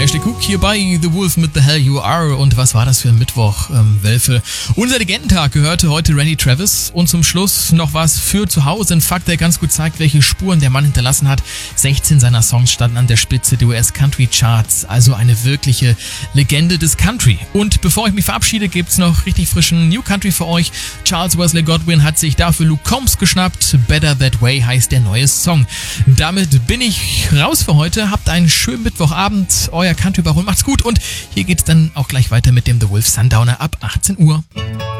Ashley Cook hier bei The Wolf mit The Hell You Are. Und was war das für ein Mittwoch, Wölfe? Unser Legendentag gehörte heute Randy Travis. Und zum Schluss noch was für zu Hause. Ein Fakt, der ganz gut zeigt, welche Spuren der Mann hinterlassen hat. 16 seiner Songs standen an der Spitze der US Country Charts. Also eine wirkliche Legende des Country. Und bevor ich mich verabschiede, gibt's noch richtig frischen New Country für euch. Charles Wesley Godwin hat sich dafür Luke Combs geschnappt. Better That Way heißt der neue Song. Damit bin ich raus für heute. Habt einen schönen Mittwochabend. Euer Country Baron. Macht's gut. Und hier geht's dann auch gleich weiter mit dem The Wolf Sundowner ab 18 Uhr.